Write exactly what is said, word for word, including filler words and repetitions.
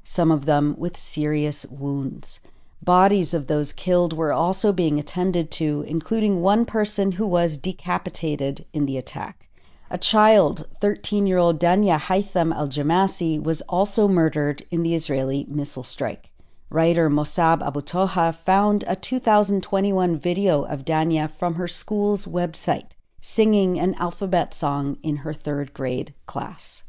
some of them with serious wounds. Bodies of those killed were also being attended to, including one person who was decapitated in the attack. A child, thirteen-year-old Dania Haitham al-Jamasi, was also murdered in the Israeli missile strike. Writer Mossab Abu Toha found a two thousand twenty-one video of Dania from her school's website, singing an alphabet song in her third grade class.